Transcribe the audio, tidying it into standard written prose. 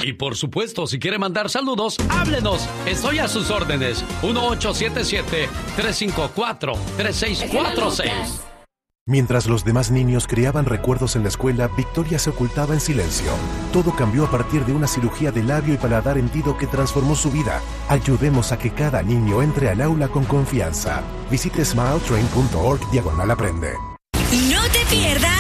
Y por supuesto, si quiere mandar saludos, háblenos. Estoy a sus órdenes. 1877-354-3646. Mientras los demás niños creaban recuerdos en la escuela, Victoria se ocultaba en silencio. Todo cambió a partir de una cirugía de labio y paladar hendido que transformó su vida. Ayudemos a que cada niño entre al aula con confianza. Visite smiletrain.org/aprende. No te pierdas